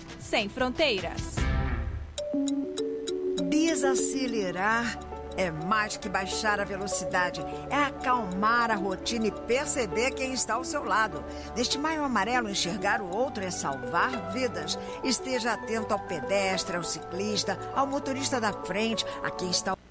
sem fronteiras. Desacelerar é mais que baixar a velocidade, é acalmar a rotina e perceber quem está ao seu lado. Neste Maio Amarelo, enxergar o outro é salvar vidas. Esteja atento ao pedestre, ao ciclista, ao motorista da frente, a quem está